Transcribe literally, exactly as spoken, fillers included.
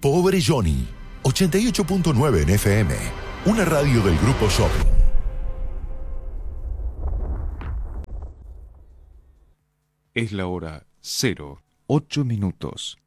Pobre Johnny, ochenta y ocho punto nueve en F M, una radio del Grupo Shopping. Es la hora cero, ocho minutos.